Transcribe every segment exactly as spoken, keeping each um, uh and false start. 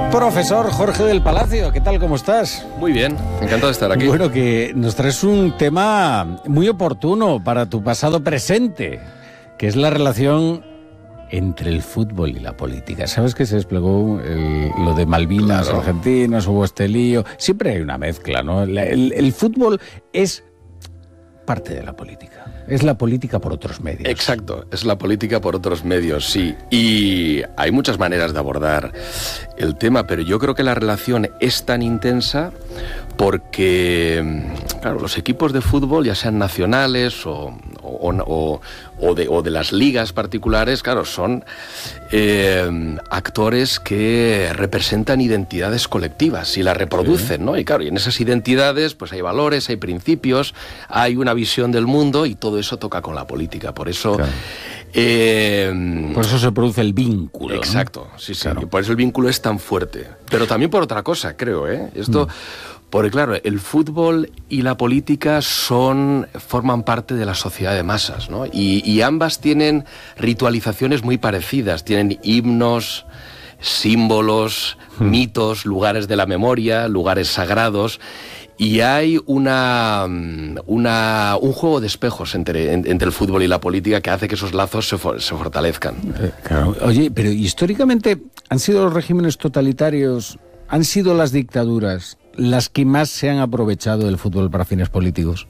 Profesor Jorge del Palacio, ¿qué tal? ¿Cómo estás? Muy bien, encantado de estar aquí. Bueno, que nos traes un tema muy oportuno para tu pasado presente, que es la relación entre el fútbol y la política. ¿Sabes que se desplegó el, lo de Malvinas, claro. Argentinas, hubo este lío? Siempre hay una mezcla, ¿no? El, el, el fútbol es parte de la política. Es la política por otros medios. Exacto, es la política por otros medios, sí. Y hay muchas maneras de abordar el tema, pero yo creo que la relación es tan intensa porque, claro, los equipos de fútbol, ya sean nacionales o, o, o, o, de, o de las ligas particulares, claro, son eh, actores que representan identidades colectivas y las reproducen, sí. ¿no? Y claro, y en esas identidades pues hay valores, hay principios, hay una visión del mundo y todo eso toca con la política. Por eso... Claro. Eh, por eso se produce el vínculo. Exacto, ¿no? sí, sí. Claro. Y por eso el vínculo es tan fuerte. Pero también por otra cosa, creo, ¿eh? Esto... Mm. Porque claro, el fútbol y la política son, forman parte de la sociedad de masas, ¿no? Y, y ambas tienen ritualizaciones muy parecidas, tienen himnos, símbolos, mm. mitos, lugares de la memoria, lugares sagrados. Y hay una, una, un juego de espejos entre, entre el fútbol y la política que hace que esos lazos se, for, se fortalezcan. Eh, claro. Oye, pero históricamente, ¿han sido los regímenes totalitarios, han sido las dictaduras las que más se han aprovechado del fútbol para fines políticos?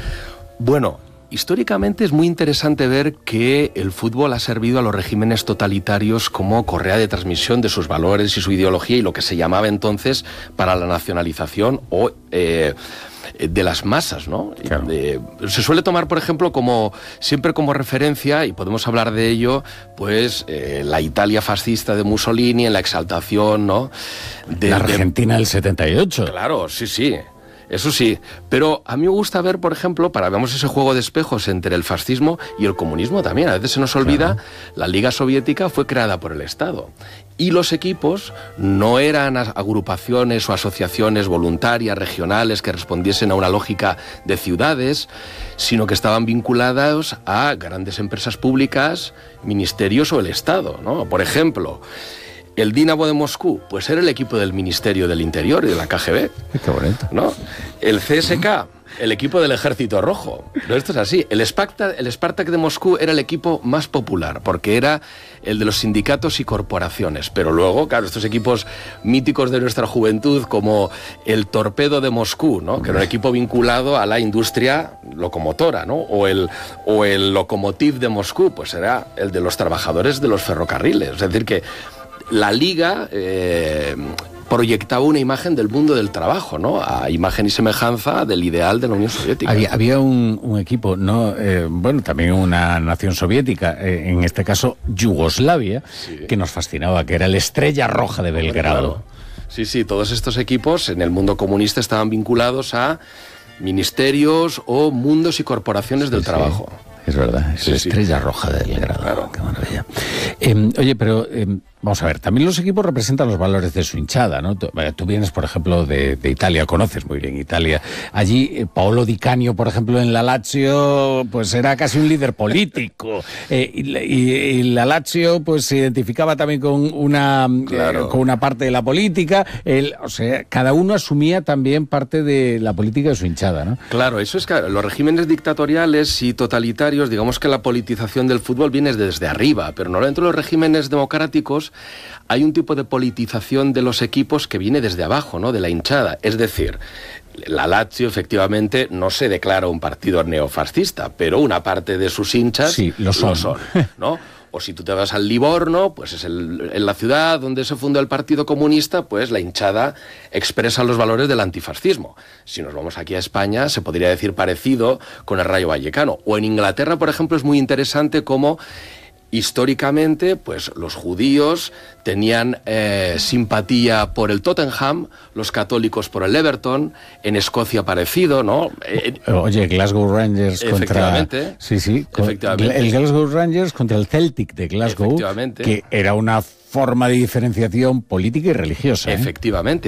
Bueno, históricamente es muy interesante ver que el fútbol ha servido a los regímenes totalitarios como correa de transmisión de sus valores y su ideología y lo que se llamaba entonces para la nacionalización o eh, de las masas, ¿no? Claro. De, se suele tomar, por ejemplo, como siempre como referencia, y podemos hablar de ello, pues eh, la Italia fascista de Mussolini en la exaltación, ¿no? De, la Argentina de, del setenta y ocho. Claro, sí, sí. Eso sí, pero a mí me gusta ver, por ejemplo, para veamos ese juego de espejos entre el fascismo y el comunismo también. A veces se nos olvida, claro. La Liga Soviética fue creada por el Estado y los equipos no eran agrupaciones o asociaciones voluntarias, regionales, que respondiesen a una lógica de ciudades, sino que estaban vinculados a grandes empresas públicas, ministerios o el Estado, ¿no? Por ejemplo... El Dinamo de Moscú, pues era el equipo del Ministerio del Interior y de la K G B. Qué bonito. ¿No? El C S K, el equipo del Ejército Rojo. No, esto es así. El Spartak, el Spartak de Moscú era el equipo más popular, porque era el de los sindicatos y corporaciones. Pero luego, claro, estos equipos míticos de nuestra juventud, como el Torpedo de Moscú, ¿no? Que era un equipo vinculado a la industria locomotora, ¿no? O el, o el Lokomotiv de Moscú, pues era el de los trabajadores de los ferrocarriles. Es decir, que la Liga eh, proyectaba una imagen del mundo del trabajo, ¿no? A imagen y semejanza del ideal de la Unión Soviética. Había, había un, un equipo, no, eh, bueno, también una nación soviética, eh, en este caso Yugoslavia, sí. Que nos fascinaba, que era el Estrella Roja de Belgrado. Claro. Sí, sí, todos estos equipos en el mundo comunista estaban vinculados a ministerios o mundos y corporaciones sí, del sí. trabajo. Es verdad, es sí, la Estrella sí. Roja de Belgrado. Claro. Qué maravilla. Eh, oye, pero eh, vamos a ver, también los equipos representan los valores de su hinchada, ¿no? Tú, tú vienes, por ejemplo, de, de Italia, conoces muy bien Italia. Allí, eh, Paolo Di Canio, por ejemplo, en la Lazio, pues era casi un líder político. Eh, y, y, y la Lazio, pues se identificaba también con una, claro. eh, con una parte de la política. El, o sea, cada uno asumía también parte de la política de su hinchada, ¿no? Claro, eso es que los regímenes dictatoriales y totalitarios, digamos que la politización del fútbol viene desde arriba, pero no dentro de los regímenes democráticos hay un tipo de politización de los equipos que viene desde abajo, ¿no? De la hinchada. Es decir, la Lazio efectivamente no se declara un partido neofascista, pero una parte de sus hinchas sí, lo son, lo son, ¿no? O si tú te vas al Livorno, pues es el, en la ciudad donde se fundó el Partido Comunista, pues la hinchada expresa los valores del antifascismo. Si nos vamos aquí a España, se podría decir parecido con el Rayo Vallecano. O en Inglaterra, por ejemplo, es muy interesante cómo históricamente, pues los judíos tenían eh, simpatía por el Tottenham, los católicos por el Everton, en Escocia parecido, ¿no? Eh, Oye, Glasgow Rangers contra... Sí, sí. Efectivamente. El Glasgow Rangers contra el Celtic de Glasgow, que era una forma de diferenciación política y religiosa. ¿eh? Efectivamente.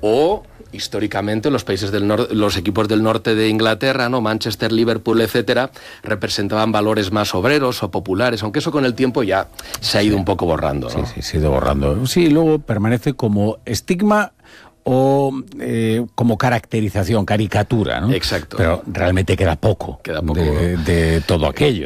O históricamente los países del norte, los equipos del norte de Inglaterra, ¿no? Manchester, Liverpool, etcétera, representaban valores más obreros o populares, aunque eso con el tiempo ya se ha ido sí. un poco borrando, ¿no? Sí, sí, se ha ido borrando. Sí, luego permanece como estigma o eh, como caracterización, caricatura, ¿no? Exacto. Pero realmente queda poco, queda poco de, de todo aquello.